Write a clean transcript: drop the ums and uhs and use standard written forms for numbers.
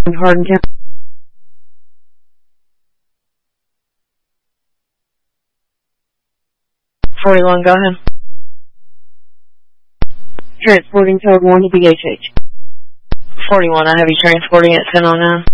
Hardin. 41, go ahead. Transporting code 1 to BHH. 41, I have you transporting at 1009.